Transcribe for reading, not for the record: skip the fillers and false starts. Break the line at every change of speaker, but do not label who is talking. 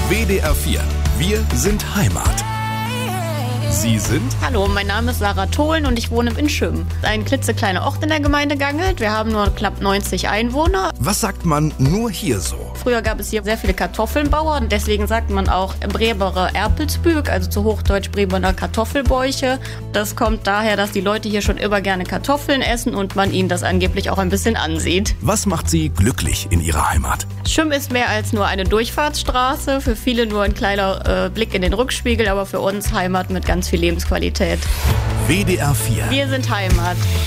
WDR 4. Wir sind Heimat. Sie sind?
Hallo, mein Name ist Sarah Tholen und ich wohne in Schümm. Ein klitzekleiner Ort in der Gemeinde Gangelt. Wir haben nur knapp 90 Einwohner.
Was sagt man nur hier so?
Früher gab es hier sehr viele Kartoffelbauern und deswegen sagt man auch Breberer Erpelsbüg, also zu Hochdeutsch Breberer Kartoffelbäuche. Das kommt daher, dass die Leute hier schon immer gerne Kartoffeln essen und man ihnen das angeblich auch ein bisschen ansieht.
Was macht Sie glücklich in Ihrer Heimat?
Schümm ist mehr als nur eine Durchfahrtsstraße, für viele nur ein kleiner Blick in den Rückspiegel, aber für uns Heimat mit ganz viel Lebensqualität.
WDR 4.
Wir sind Heimat.